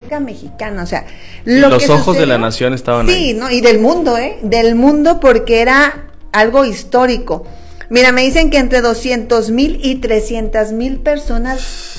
República Mexicana, o sea, los ojos de la nación estaban ahí. Sí, ¿no? Y del mundo, porque era algo histórico. Mira, me dicen que entre 200,000 y 300,000 personas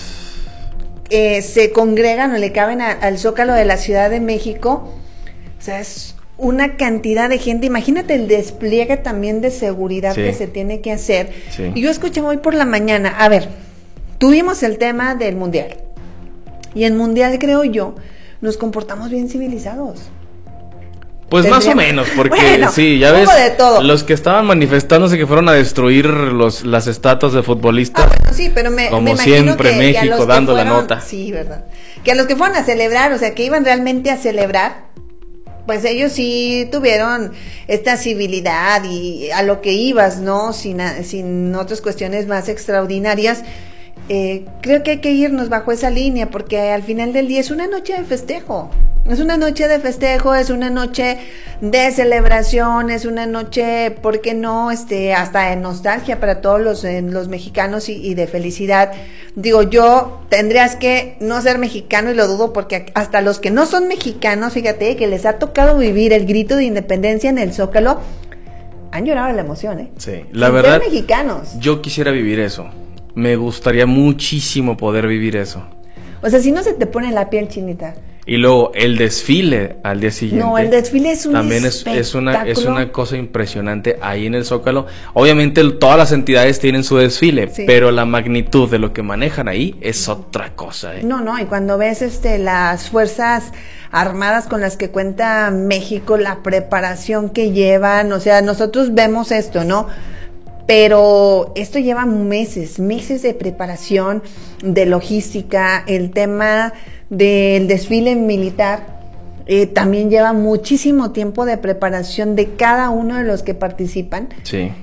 se congregan o le caben al Zócalo de la Ciudad de México. O sea, es una cantidad de gente. Imagínate el despliegue también de seguridad que se tiene que hacer. Sí. Y yo escuché hoy por la mañana, a ver, tuvimos el tema del Mundial. Y en Mundial, creo yo, nos comportamos bien civilizados. Pues más o menos, porque bueno, sí, ya ves, los que estaban manifestándose que fueron a destruir las estatuas de futbolistas. Bueno, sí, pero como siempre, México dando la nota. Sí, verdad. Que a los que fueron a celebrar, o sea, que iban realmente a celebrar, pues ellos sí tuvieron esta civilidad y a lo que ibas, ¿no? Sin otras cuestiones más extraordinarias. Creo que hay que irnos bajo esa línea, porque al final del día es una noche de festejo. Es una noche de festejo, es una noche de celebración, es una noche, ¿por qué no? Hasta de nostalgia para todos los mexicanos y de felicidad. Digo, yo tendrías que no ser mexicano y lo dudo, porque hasta los que no son mexicanos, fíjate, que les ha tocado vivir el grito de independencia en el Zócalo, han llorado de la emoción, ¿eh? Sí, la verdad, ser mexicanos. Yo quisiera vivir eso. Me gustaría muchísimo poder vivir eso. O sea, si no se te pone la piel chinita. Y luego el desfile al día siguiente. No, el desfile es un también es una cosa impresionante ahí en el Zócalo. Obviamente todas las entidades tienen su desfile, sí, pero la magnitud de lo que manejan ahí es otra cosa, ¿eh? No, y cuando ves las fuerzas armadas con las que cuenta México, la preparación que llevan, o sea, nosotros vemos esto, ¿no? Pero esto lleva meses de preparación, de logística, el tema del desfile militar también lleva muchísimo tiempo de preparación de cada uno de los que participan. Sí.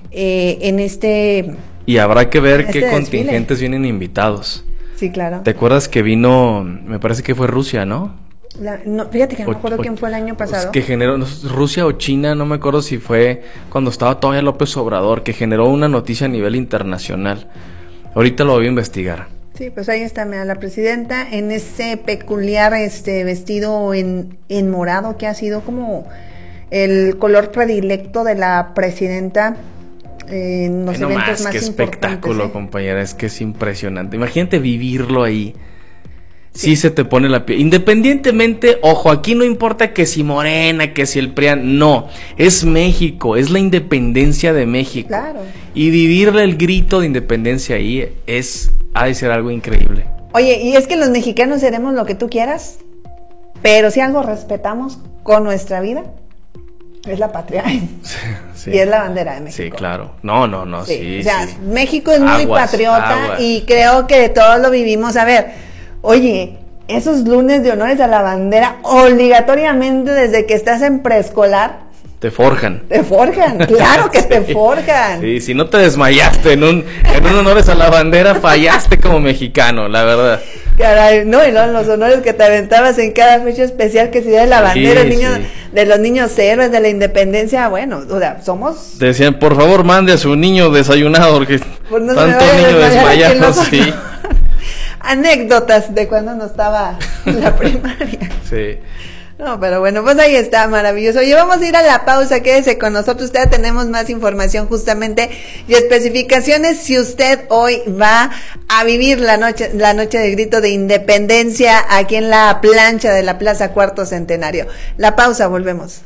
Y habrá que ver qué contingentes vienen invitados. Sí, claro. ¿Te acuerdas que vino, me parece que fue Rusia, ¿no? Fíjate que no me acuerdo quién fue el año pasado. Que generó, Rusia o China, no me acuerdo si fue cuando estaba todavía López Obrador, que generó una noticia a nivel internacional. Ahorita lo voy a investigar. Sí, pues ahí está, mira, la presidenta en ese peculiar vestido en morado, que ha sido como el color predilecto de la presidenta en los eventos más importantes. Qué espectáculo, compañera, es que es impresionante. Imagínate vivirlo ahí. Sí se te pone la piel. Independientemente, ojo, aquí no importa que si Morena, que si el PRIAN, no. Es México, es la independencia de México. Claro. Y vivirle el grito de independencia ahí ha de ser algo increíble. Oye, y es que los mexicanos seremos lo que tú quieras, pero si algo respetamos con nuestra vida, es la patria. Sí. Y es la bandera de México. Sí, claro. No, sí. O sea, sí. México es muy patriota y creo que todos lo vivimos. A ver, oye, esos lunes de honores a la bandera, obligatoriamente desde que estás en preescolar, te forjan. Claro que sí, te forjan. Sí, si no te desmayaste en un honores a la bandera, fallaste como mexicano, la verdad. Caray, no, y los honores que te aventabas en cada fecha especial que se dio de la bandera, de los niños héroes de la independencia, bueno, o sea, somos... Decían, por favor, mande a su niño desayunado, porque pues no tanto niño desmayado, sí. Anécdotas de cuando no estaba en la primaria. Sí. No, pero bueno, pues ahí está, maravilloso. Oye, vamos a ir a la pausa, quédese con nosotros, ya tenemos más información justamente y especificaciones si usted hoy va a vivir la noche de grito de independencia aquí en la plancha de la Plaza Cuarto Centenario. La pausa, volvemos.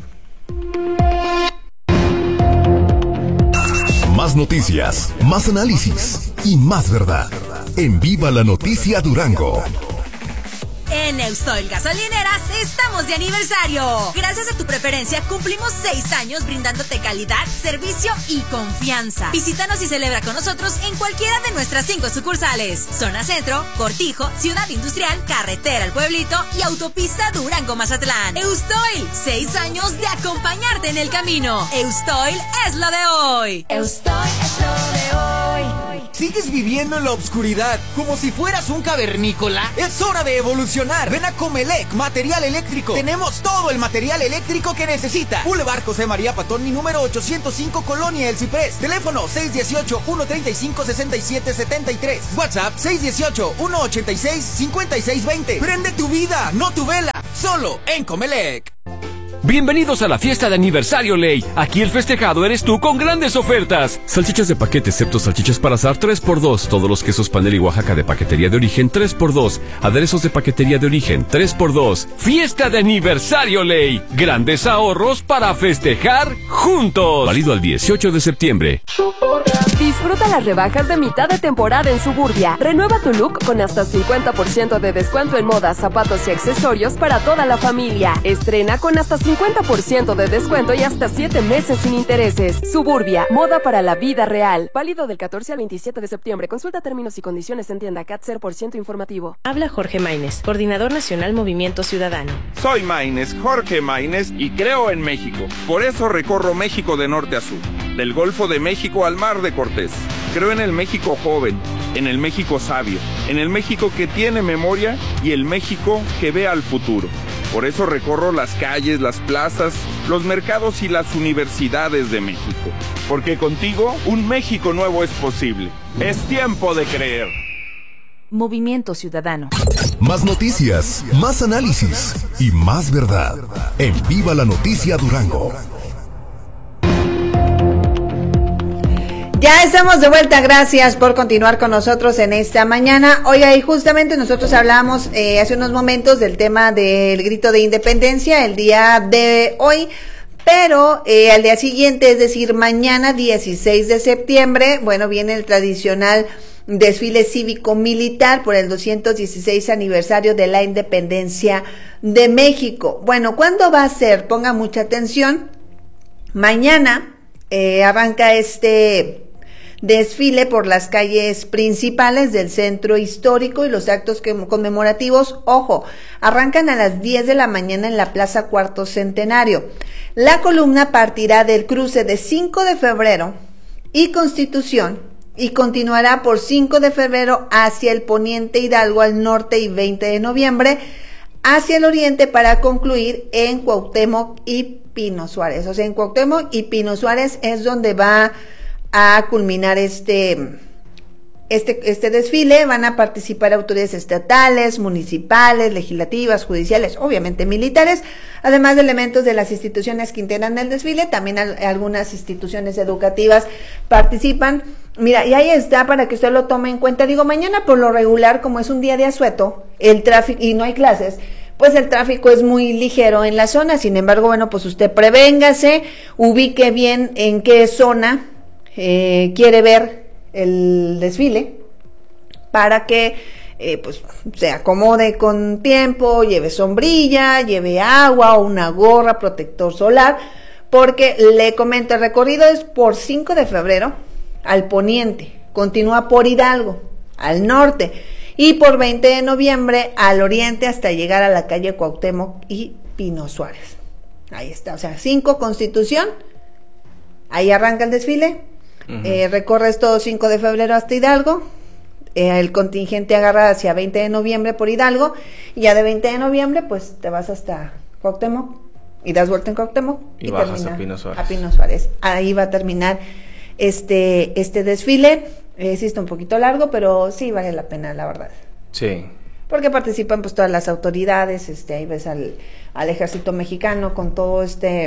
Más noticias, más análisis y más verdad. En Viva la Noticia Durango. En Eustoil Gasolineras estamos de aniversario. Gracias a tu preferencia cumplimos 6 años brindándote calidad, servicio y confianza. Visítanos y celebra con nosotros en cualquiera de nuestras 5 sucursales: Zona Centro, Cortijo, Ciudad Industrial, Carretera El Pueblito y Autopista Durango-Mazatlán. Eustoil, 6 años de acompañarte en el camino. Eustoil es lo de hoy. Eustoil es lo de hoy. ¿Sigues viviendo en la oscuridad como si fueras un cavernícola? Es hora de evolucionar. Ven a Comelec, material eléctrico. Tenemos todo el material eléctrico que necesita. Boulevard José María Patón, mi número 805, Colonia El Ciprés. Teléfono 618-135-6773. WhatsApp 618-186-5620. Prende tu vida, no tu vela. solo en Comelec. Bienvenidos a la fiesta de aniversario Ley. Aquí el festejado eres tú con grandes ofertas. Salchichas de paquete excepto salchichas para asar 3x2. Todos los quesos Panel y Oaxaca de paquetería de origen 3x2. Aderezos de paquetería de origen 3x2. Fiesta de aniversario Ley. Grandes ahorros para festejar juntos. Válido al 18 de septiembre. Disfruta las rebajas de mitad de temporada en Suburbia. Renueva tu look con hasta 50% de descuento en modas, zapatos y accesorios para toda la familia. Estrena con hasta 50% de descuento y hasta 7 meses sin intereses. Suburbia, moda para la vida real. Válido del 14 al 27 de septiembre. Consulta términos y condiciones en tienda CAT 0% informativo. Habla Jorge Maínez, coordinador nacional Movimiento Ciudadano. Soy Maínez, Jorge Maínez, y creo en México. Por eso recorro México de norte a sur, del Golfo de México al Mar de Cortés. Creo en el México joven, en el México sabio, en el México que tiene memoria y el México que ve al futuro. Por eso recorro las calles, las plazas, los mercados y las universidades de México. Porque contigo un México nuevo es posible. Es tiempo de creer. Movimiento Ciudadano. Más noticias, más análisis y más verdad. En Viva la Noticia Durango. Ya estamos de vuelta, gracias por continuar con nosotros en esta mañana. Oiga, y justamente nosotros hablamos hace unos momentos del tema del grito de independencia el día de hoy, pero al día siguiente, es decir, mañana 16 de septiembre, bueno, viene el tradicional desfile cívico-militar por el 216 aniversario de la independencia de México. Bueno, ¿cuándo va a ser? Ponga mucha atención. Mañana arranca este desfile por las calles principales del centro histórico y los actos conmemorativos, ojo, arrancan a las 10 de la mañana en la Plaza Cuarto Centenario. La columna partirá del cruce de 5 de febrero y Constitución y continuará por 5 de febrero hacia el poniente Hidalgo al norte y 20 de noviembre hacia el oriente para concluir en Cuauhtémoc y Pino Suárez. O sea, en Cuauhtémoc y Pino Suárez es donde va a culminar este desfile. Van a participar autoridades estatales, municipales, legislativas, judiciales, obviamente militares, además de elementos de las instituciones que integran el desfile. También algunas instituciones educativas participan. Mira, y ahí está para que usted lo tome en cuenta. Digo, mañana por lo regular, como es un día de asueto, el tráfico y no hay clases, pues el tráfico es muy ligero en la zona. Sin embargo, bueno, pues usted prevéngase, ubique bien en qué zona quiere ver el desfile para que pues se acomode con tiempo, lleve sombrilla, lleve agua o una gorra, protector solar, porque le comento, el recorrido es por 5 de febrero al poniente, continúa por Hidalgo al norte y por 20 de noviembre al oriente hasta llegar a la calle Cuauhtémoc y Pino Suárez. Ahí está, o sea, 5 Constitución, ahí arranca el desfile. Recorres todo 5 de febrero hasta Hidalgo, el contingente agarra hacia 20 de noviembre por Hidalgo y ya de 20 de noviembre pues te vas hasta Cuauhtémoc y das vuelta en Cuauhtémoc y bajas termina a Pino Suárez. Ahí va a terminar este desfile. Sí está un poquito largo, pero sí vale la pena, la verdad. Sí. Porque participan pues todas las autoridades, ahí ves al ejército mexicano con todo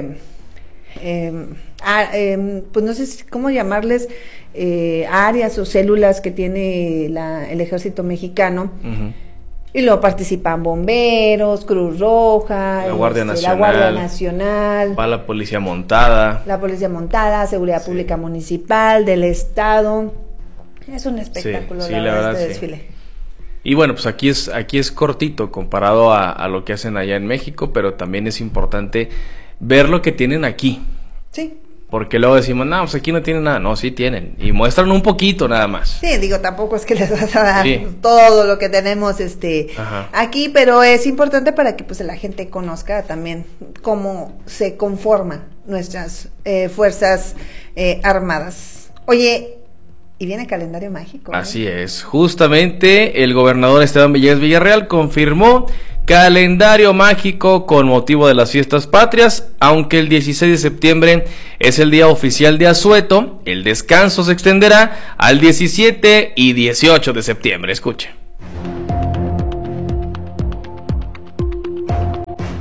pues no sé cómo llamarles, áreas o células que tiene el ejército mexicano. Y luego participan bomberos, Cruz Roja, la Guardia Nacional, va la Policía Montada, Seguridad Pública Municipal, del Estado. Es un espectáculo, sí, la verdad, este sí. desfile. Y bueno, pues aquí es cortito comparado a lo que hacen allá en México, pero también es importante ver lo que tienen aquí. Sí. Porque luego decimos, no, pues aquí no tienen nada. No, sí tienen. Y muestran un poquito nada más. Sí, digo, tampoco es que les vas a dar todo lo que tenemos aquí, pero es importante para que pues la gente conozca también cómo se conforman nuestras fuerzas armadas. Oye, y viene calendario mágico. Así es. Justamente el gobernador Esteban Villegas Villarreal confirmó calendario mágico con motivo de las fiestas patrias, aunque el 16 de septiembre es el día oficial de asueto, el descanso se extenderá al 17 y 18 de septiembre. Escuche.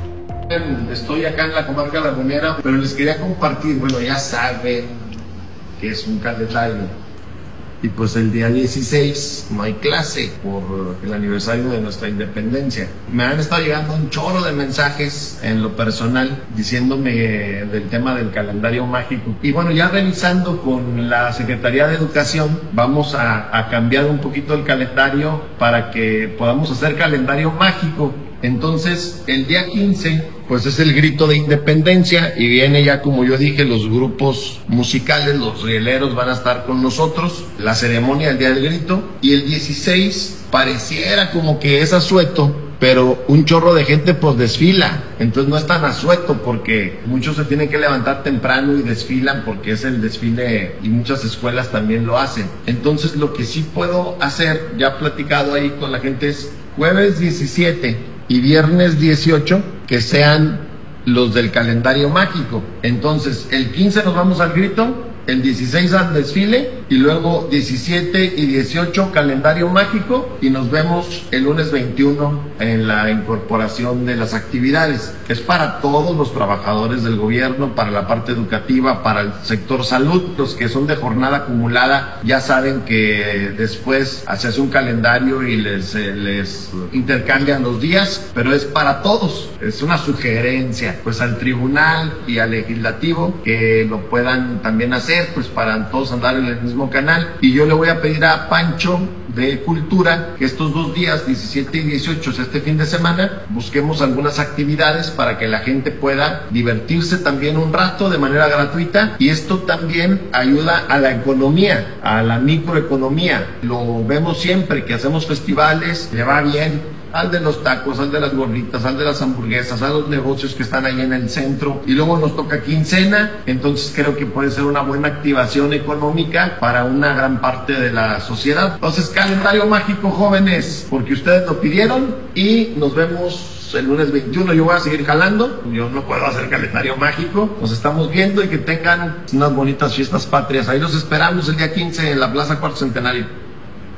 Estoy acá en la comarca lagunera, pero les quería compartir, bueno, ya saben que es un calendario. Y pues el día 16 no hay clase por el aniversario de nuestra independencia. Me han estado llegando un chorro de mensajes en lo personal diciéndome del tema del calendario mágico. Y bueno, ya revisando con la Secretaría de Educación, vamos a cambiar un poquito el calendario para que podamos hacer calendario mágico. Entonces, el día 15, pues es el grito de independencia y viene ya, como yo dije, los grupos musicales, los rieleros van a estar con nosotros, la ceremonia del día del grito, y el 16 pareciera como que es asueto, pero un chorro de gente pues desfila, entonces no es tan asueto porque muchos se tienen que levantar temprano y desfilan porque es el desfile y muchas escuelas también lo hacen. Entonces lo que sí puedo hacer, ya platicado ahí con la gente, es jueves 17 y viernes 18 que sean los del calendario mágico. Entonces el 15 nos vamos al grito, el 16 al desfile y luego 17 y 18 calendario mágico y nos vemos el lunes 21 en la incorporación de las actividades. Es para todos los trabajadores del gobierno, para la parte educativa, para el sector salud. Los que son de jornada acumulada ya saben que después se hace un calendario y les intercambian los días, pero es para todos. Es una sugerencia pues al tribunal y al legislativo que lo puedan también hacer, pues para todos andar en el mismo canal. Y yo le voy a pedir a Pancho de Cultura que estos 2 días, 17 y 18, este fin de semana, busquemos algunas actividades para que la gente pueda divertirse también un rato de manera gratuita, y esto también ayuda a la economía, a la microeconomía. Lo vemos siempre que hacemos festivales, le va bien al de los tacos, al de las gorditas, al de las hamburguesas, a los negocios que están ahí en el centro, y luego nos toca quincena. Entonces creo que puede ser una buena activación económica para una gran parte de la sociedad. Entonces, calendario mágico, jóvenes, porque ustedes lo pidieron, y nos vemos el lunes 21. Yo voy a seguir jalando, yo no puedo hacer calendario mágico. Nos estamos viendo y que tengan unas bonitas fiestas patrias. Ahí los esperamos el día 15 en la Plaza Cuarto Centenario.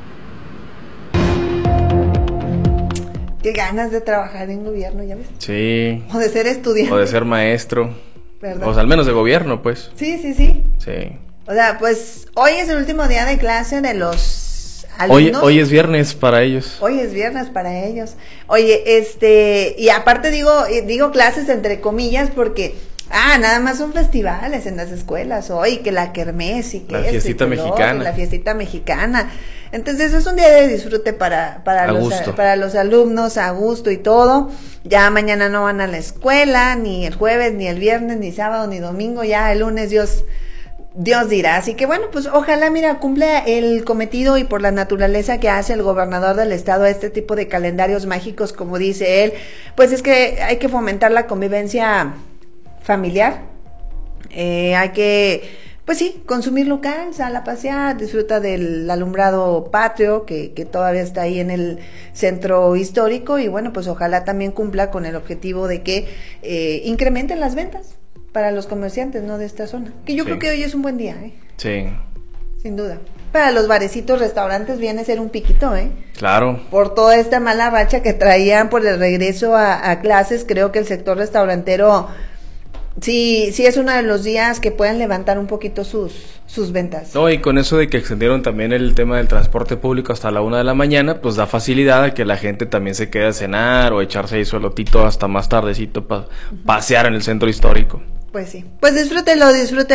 Qué ganas de trabajar en gobierno, ¿ya ves? Sí. O de ser estudiante. O de ser maestro. ¿Verdad? O sea, al menos de gobierno, pues. Sí. Sí. O sea, pues hoy es el último día de clase de los alumnos. Hoy es viernes para ellos. Hoy es viernes para ellos. Oye, y aparte digo clases entre comillas porque nada más son festivales en las escuelas hoy, que la kermés y que la fiestita mexicana. La fiestita mexicana. Entonces es un día de disfrute para los alumnos, a gusto y todo. Ya mañana no van a la escuela, ni el jueves, ni el viernes, ni sábado, ni domingo. Ya el lunes Dios dirá. Así que bueno, pues ojalá, mira, cumpla el cometido, y por la naturaleza que hace el gobernador del estado este tipo de calendarios mágicos, como dice él, pues es que hay que fomentar la convivencia familiar. Hay que, pues sí, consumir local, sal a pasear, disfruta del alumbrado patrio que todavía está ahí en el centro histórico, y bueno, pues ojalá también cumpla con el objetivo de que incrementen las ventas para los comerciantes, ¿no?, de esta zona, que yo creo que hoy es un buen día, Sí. Sin duda. Para los barecitos, restaurantes viene a ser un piquito, Claro. Por toda esta mala racha que traían por el regreso a clases, creo que el sector restaurantero sí es uno de los días que pueden levantar un poquito sus ventas. No, y con eso de que extendieron también el tema del transporte público hasta la 1 de la mañana, pues da facilidad a que la gente también se quede a cenar o echarse ahí solotito hasta más tardecito para pasear en el centro histórico. Pues sí, pues disfrútelo,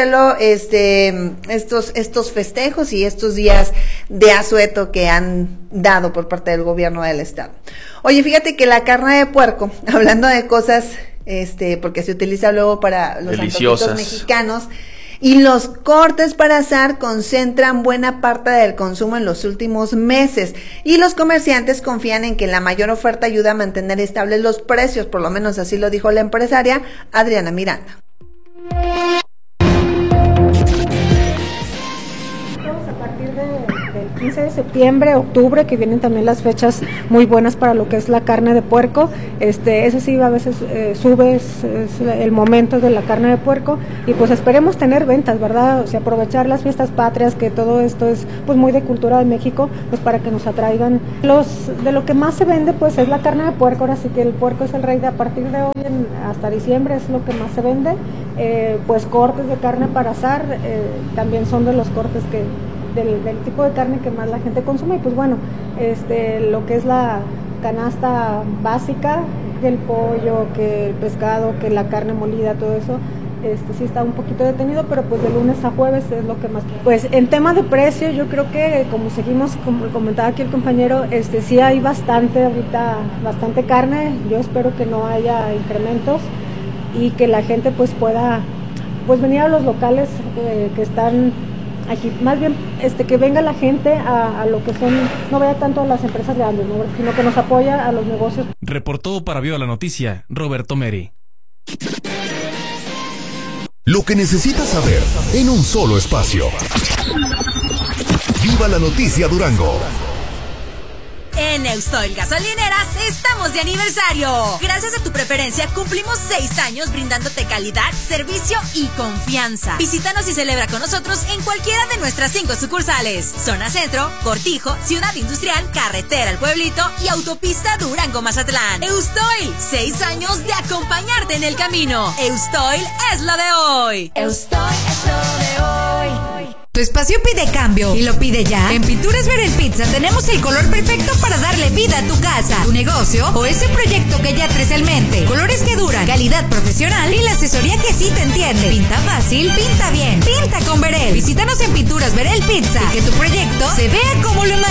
estos festejos y estos días de asueto que han dado por parte del gobierno del estado. Oye, fíjate que la carne de puerco, hablando de cosas, porque se utiliza luego para los antojitos mexicanos, y los cortes para asar concentran buena parte del consumo en los últimos meses, y los comerciantes confían en que la mayor oferta ayuda a mantener estables los precios, por lo menos así lo dijo la empresaria Adriana Miranda. A partir del 15 15 de septiembre, octubre, que vienen también las fechas muy buenas para lo que es la carne de puerco. Eso sí, a veces sube, es el momento de la carne de puerco, y pues esperemos tener ventas, ¿verdad? O sea, aprovechar las fiestas patrias, que todo esto es pues muy de cultura de México, pues para que nos atraigan. De lo que más se vende pues es la carne de puerco, ahora sí que el puerco es el rey de a partir de hoy hasta diciembre, es lo que más se vende. Pues cortes de carne para asar, también son de los cortes del tipo de carne que más la gente consume, y pues bueno, lo que es la canasta básica, que el pollo, que el pescado, que la carne molida, todo eso, sí está un poquito detenido, pero pues de lunes a jueves es lo que más. Pues en tema de precio, yo creo que como seguimos, como comentaba aquí el compañero, sí hay bastante carne. Yo espero que no haya incrementos y que la gente pues pueda pues venir a los locales que están aquí, más bien que venga la gente a lo que son, no vaya tanto a las empresas grandes, ¿no? Sino que nos apoya a los negocios. Reportó para Viva la Noticia, Roberto Meri. Lo que necesitas saber en un solo espacio. Viva la Noticia Durango. En Eustoil Gasolineras estamos de aniversario. Gracias a tu preferencia cumplimos 6 años brindándote calidad, servicio y confianza. Visítanos y celebra con nosotros en cualquiera de nuestras 5 sucursales: Zona Centro, Cortijo, Ciudad Industrial, Carretera El Pueblito y Autopista Durango-Mazatlán. Eustoil, 6 años de acompañarte en el camino. Eustoil es lo de hoy. Eustoil es lo de hoy. Tu espacio pide cambio y lo pide ya. En Pinturas Verel Pizza tenemos el color perfecto para darle vida a tu casa, tu negocio o ese proyecto que ya traes en mente. Colores que duran, calidad profesional y la asesoría que sí te entiende. Pinta fácil, pinta bien, pinta con Verel. Visítanos en Pinturas Verel Pizza y que tu proyecto se vea como lo imaginas.